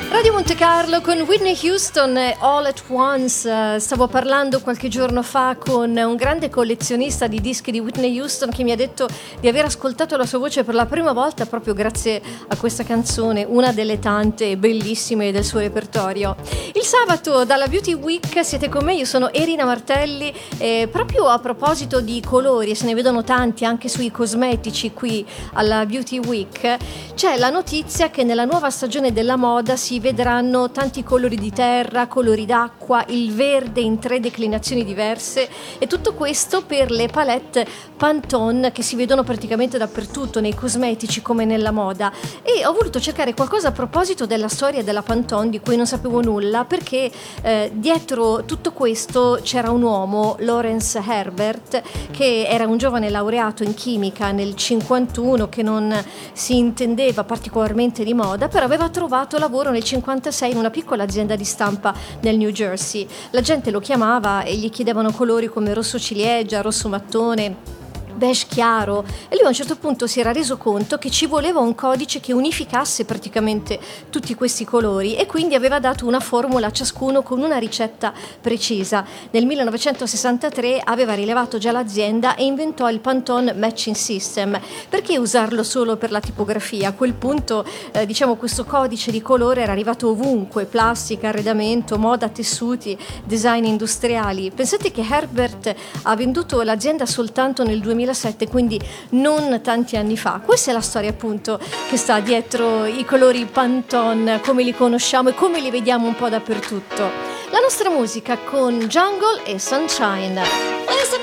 Radio Monte Carlo con Whitney Houston e All at Once. Stavo parlando qualche giorno fa con un grande collezionista di dischi di Whitney Houston che mi ha detto di aver ascoltato la sua voce per la prima volta proprio grazie a questa canzone, una delle tante bellissime del suo repertorio. Il sabato dalla Beauty Week siete con me, io sono Erina Martelli e proprio a proposito di colori, e se ne vedono tanti anche sui cosmetici qui alla Beauty Week, c'è la notizia che nella nuova stagione della moda si vedranno tanti colori di terra, colori d'acqua, il verde in 3 declinazioni diverse, e tutto questo per le palette Pantone che si vedono praticamente dappertutto, nei cosmetici come nella moda. E ho voluto cercare qualcosa a proposito della storia della Pantone di cui non sapevo nulla, perché dietro tutto questo c'era un uomo, Lawrence Herbert, che era un giovane laureato in chimica nel 51 che non si intendeva particolarmente di moda, però aveva trovato lavoro nel 56 in una piccola azienda di stampa nel New Jersey. La gente lo chiamava e gli chiedevano colori come rosso ciliegia, rosso mattone, beige chiaro, e lui a un certo punto si era reso conto che ci voleva un codice che unificasse praticamente tutti questi colori, e quindi aveva dato una formula a ciascuno con una ricetta precisa. Nel 1963 aveva rilevato già l'azienda e inventò il Pantone Matching System. Perché usarlo solo per la tipografia? A quel punto questo codice di colore era arrivato ovunque: plastica, arredamento, moda, tessuti, design industriali. Pensate che Herbert ha venduto l'azienda soltanto nel 2007, quindi non tanti anni fa. Questa è la storia appunto che sta dietro i colori Pantone come li conosciamo e come li vediamo un po' dappertutto. La nostra musica con Jungle e Sunshine.